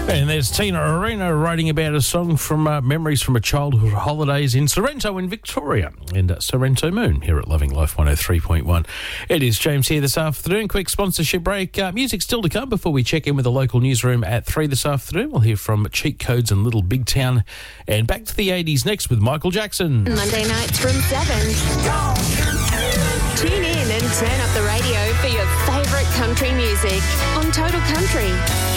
And there's Tina Arena writing about a song from memories from a childhood holidays in Sorrento in Victoria, and Sorrento Moon here at Loving Life 103.1. It is James here this afternoon. Quick sponsorship break. Music still to come before we check in with the local newsroom at 3 this afternoon. We'll hear from Cheat Codes and Little Big Town, and back to the 80s next with Michael Jackson. Monday nights from 7. Tune in and turn up the radio for your favourite country music on Total Country.